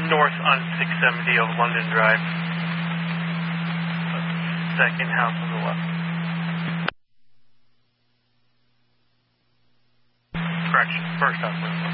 north on 670 of London Drive. Second house on the left. Correction, first house on the left.